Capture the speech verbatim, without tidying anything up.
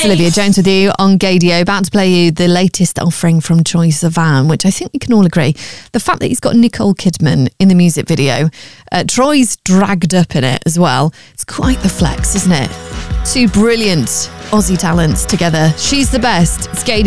It's Olivia Jones with you on Gaydio, about to play you the latest offering from Troye Sivan, which I think we can all agree. The fact that he's got Nicole Kidman in the music video, uh, Troy's dragged up in it as well. It's quite the flex, isn't it? Two brilliant Aussie talents together. She's the best. It's Gaydio.